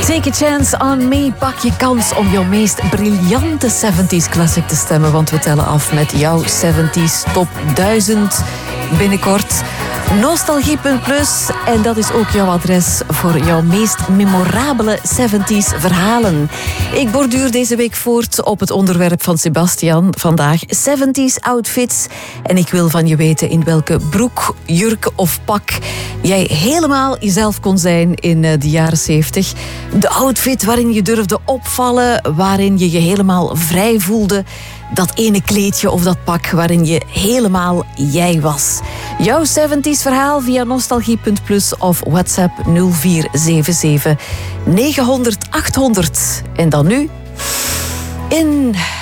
Take a chance on me. Pak je kans om jouw meest briljante 70s classic te stemmen. Want we tellen af met jouw 70s top 1000 binnenkort. Nostalgie.plus. En dat is ook jouw adres voor jouw meest memorabele 70s verhalen. Ik borduur deze week voort op het onderwerp van Sebastian vandaag. 70s outfits. En ik wil van je weten in welke broek, jurk of pak jij helemaal jezelf kon zijn in de jaren 70. De outfit waarin je durfde opvallen, waarin je je helemaal vrij voelde. Dat ene kleedje of dat pak waarin je helemaal jij was. Jouw 70s verhaal via nostalgie.plus of WhatsApp 0477 900 800. En dan nu in